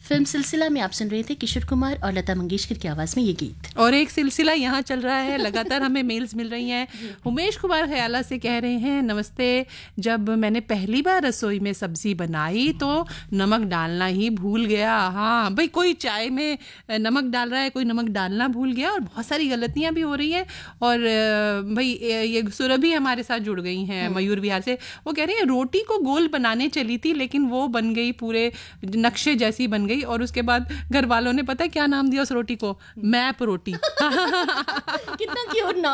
Film सिलसिला में आप सुन रहे थे किशोर कुमार और लता मंगेशकर की आवाज़ में ये गीत। और एक सिलसिला यहाँ चल रहा है, लगातार हमें मेल्स मिल रही हैं। उमेश कुमार ख्याला से कह रहे हैं, नमस्ते, जब मैंने पहली बार रसोई में सब्जी बनाई तो नमक डालना ही भूल गया। हाँ भाई, कोई चाय में नमक डाल रहा है, कोई नमक डालना भूल गया, और बहुत सारी गलतियाँ भी हो रही हैं। और भाई ये सुरभि हमारे साथ जुड़ गई हैं मयूर विहार से। वो कह रही है रोटी को गोल बनाने चली थी, लेकिन वो बन गई पूरे नक्शे जैसी बन गई, और उसके बाद घर वालों ने पता है क्या नाम दिया उस रोटी को? मैप रोटी। कितना क्यूट नाम